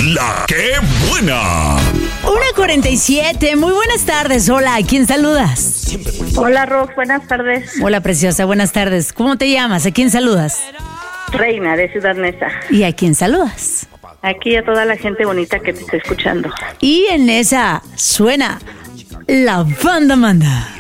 La que buena. 1:47, muy buenas tardes. Hola, ¿a quién saludas? Hola, Rox, buenas tardes. Hola, preciosa, buenas tardes. ¿Cómo te llamas? ¿A quién saludas? Reina de Ciudad Neza. ¿Y a quién saludas? Aquí a toda la gente bonita que te está escuchando. Y en esa suena La Banda Manda.